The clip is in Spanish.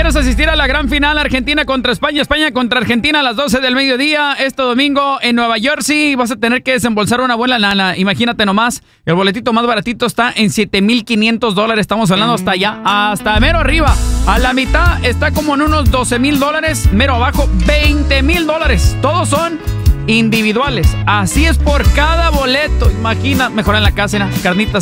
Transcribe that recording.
¿Quieres asistir a la gran final Argentina contra España, España contra Argentina a las 12 del mediodía este domingo en Nueva Jersey? Vas a tener que desembolsar una buena lana. Imagínate nomás, el boletito más baratito está en $7,500. Estamos hablando hasta allá, hasta mero arriba. A la mitad está como en unos $12,000. Mero abajo, $20,000. Todos son individuales. Así es por cada boleto. Imagina, mejor en la casa, carnitas